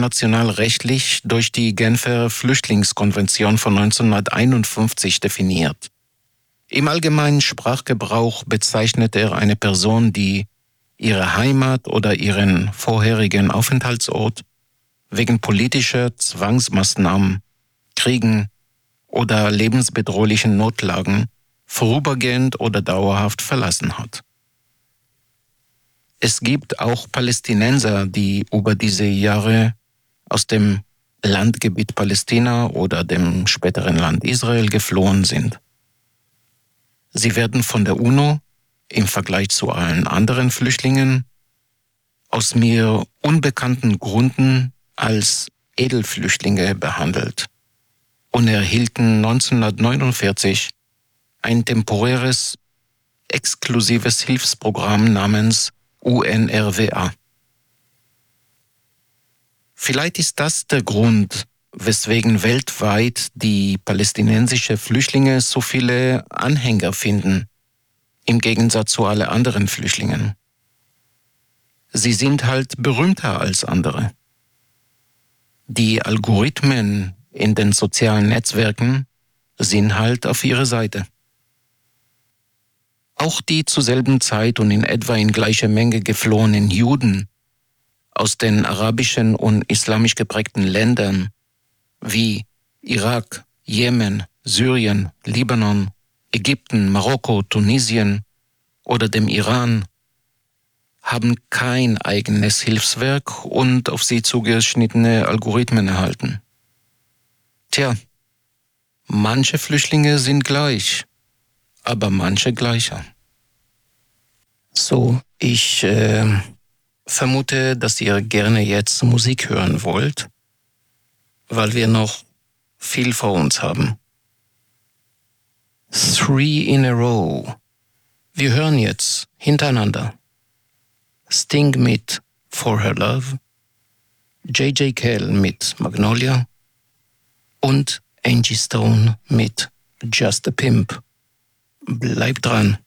internationalrechtlich durch die Genfer Flüchtlingskonvention von 1951 definiert. Im allgemeinen Sprachgebrauch bezeichnet er eine Person, die ihre Heimat oder ihren vorherigen Aufenthaltsort wegen politischer Zwangsmaßnahmen, Kriegen oder lebensbedrohlichen Notlagen vorübergehend oder dauerhaft verlassen hat. Es gibt auch Palästinenser, die über diese Jahre aus dem Landgebiet Palästina oder dem späteren Land Israel geflohen sind. Sie werden von der UNO im Vergleich zu allen anderen Flüchtlingen aus mir unbekannten Gründen als Edelflüchtlinge behandelt und erhielten 1949 ein temporäres, exklusives Hilfsprogramm namens UNRWA. Vielleicht ist das der Grund, weswegen weltweit die palästinensischen Flüchtlinge so viele Anhänger finden, im Gegensatz zu allen anderen Flüchtlingen. Sie sind halt berühmter als andere. Die Algorithmen in den sozialen Netzwerken sind halt auf ihrer Seite. Auch die zur selben Zeit und in etwa in gleicher Menge geflohenen Juden aus den arabischen und islamisch geprägten Ländern wie Irak, Jemen, Syrien, Libanon, Ägypten, Marokko, Tunesien oder dem Iran haben kein eigenes Hilfswerk und auf sie zugeschnittene Algorithmen erhalten. Tja, manche Flüchtlinge sind gleich, aber manche gleicher. So, ich vermute, dass ihr gerne jetzt Musik hören wollt, weil wir noch viel vor uns haben. 3 in a row. Wir hören jetzt hintereinander Sting mit For Her Love, J.J. Cale mit Magnolia und Angie Stone mit Just a Pimp. Bleibt dran.